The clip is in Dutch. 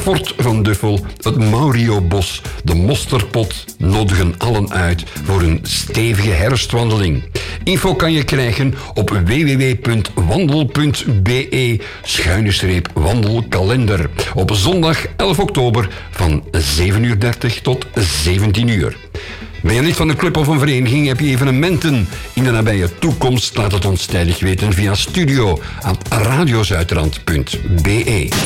Fort van Duffel, het Mauriobos, de Mosterpot nodigen allen uit voor een stevige herfstwandeling. Info kan je krijgen op www.wandel.be/wandelkalender op zondag 11 oktober van 7:30 tot 17 uur. Ben je lid van een club of een vereniging? Heb je evenementen in de nabije toekomst? Laat het ons tijdig weten via studio@radiozuidrand.be.